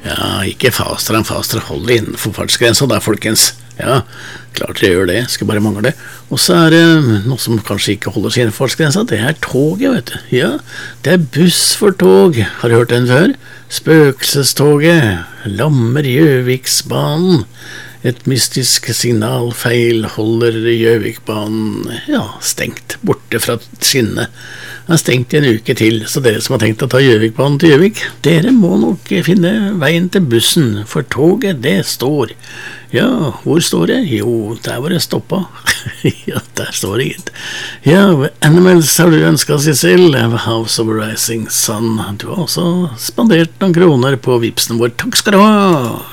Ja, ikke faster enn faster, hold det innenfor fartsgrensa da, folkens. Ja, klart dere gjør det, skal bare mangle det. Og så det noe som kanskje ikke holder seg innenfor fartsgrensa, det toget, vet du. Ja, det buss for tog, har du hørt den før? Spøkelsestoget, lammer Gjøviksbanen. Et mystisk signalfeil holder Gjøvikbanen, ja, stengt, borte fra skinnet. Den stengt I en uke til, så dere som har tenkt å ta Gjøvikbanen til Gjøvik, dere må nok finne veien til bussen, for toget, det står. Ja, hvor står det? Jo, der var det stoppet. Ja, der står det gitt. Ja, Animals har du ønsket seg selv, House of Rising Sun. Du har også spandert noen kroner på vipsen vår. Takk skal du ha!